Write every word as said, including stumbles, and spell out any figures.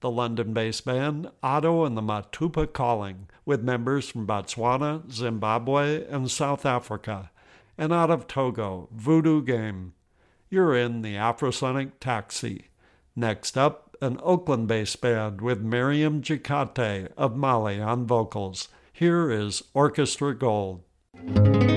the London-based band Otto and the Matupa Calling, with members from Botswana, Zimbabwe, and South Africa. And out of Togo, Voodoo Game. You're in the Afrosonic Taxi. Next up, an Oakland-based band with Miriam Jikate of Mali on vocals. Here is Orchestra Gold.